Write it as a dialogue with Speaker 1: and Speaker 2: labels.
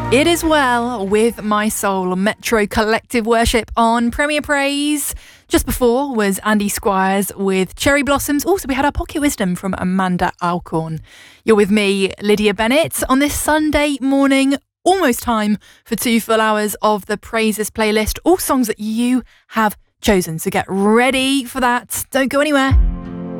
Speaker 1: It is well with my soul. Metro Collective Worship on Premier Praise. Just before was Andy Squires with Cherry Blossoms. Also, we had our Pocket Wisdom from Amanda Alcorn. You're with me, Lydia Bennett, on this Sunday morning. Almost time for 2 full hours of the Praises playlist. All songs that you have chosen. So get ready for that. Don't go anywhere.